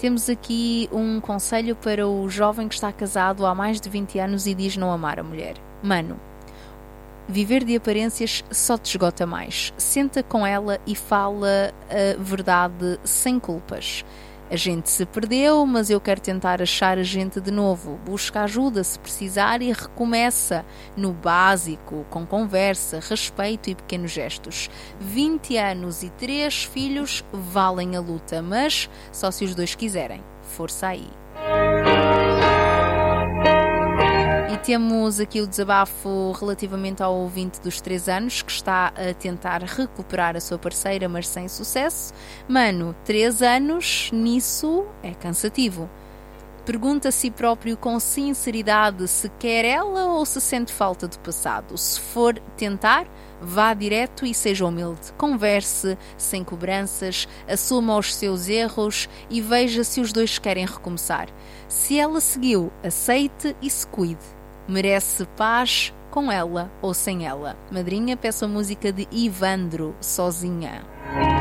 Temos aqui um conselho para o jovem que está casado há mais de 20 anos e diz não amar a mulher. Mano, viver de aparências só te esgota mais. Senta com ela e fala a verdade sem culpas. A gente se perdeu, mas eu quero tentar achar a gente de novo. Busca ajuda se precisar e recomeça no básico, com conversa, respeito e pequenos gestos. 20 anos e 3 filhos valem a luta, mas só se os dois quiserem. Força aí! E temos aqui o desabafo relativamente ao ouvinte dos 3 anos que está a tentar recuperar a sua parceira, mas sem sucesso. Mano, 3 anos nisso é cansativo. Pergunta a si próprio com sinceridade se quer ela ou se sente falta do passado. Se for tentar, vá direto e seja humilde. Converse sem cobranças, assuma os seus erros e veja se os dois querem recomeçar. Se ela seguiu, aceite e se cuide. Merece paz com ela ou sem ela. Madrinha, peço a música de Ivandro, Sozinha.